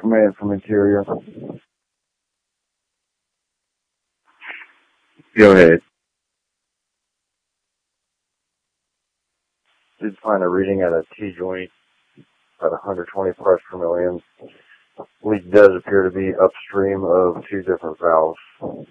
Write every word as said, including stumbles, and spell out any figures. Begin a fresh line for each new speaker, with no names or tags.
Command from interior. Go ahead. Did find a reading at a T-joint at one hundred twenty parts per million. Leak does appear to be upstream of two different valves.